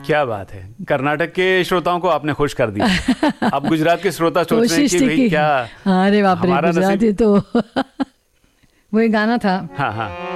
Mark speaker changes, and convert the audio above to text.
Speaker 1: क्या बात है, कर्नाटक के श्रोताओं को आपने खुश कर दिया। अब गुजरात के श्रोता सोच रहे हैं कि भाई क्या
Speaker 2: अरे बाप रे, गुजराती तो वही गाना था।
Speaker 1: हाँ हाँ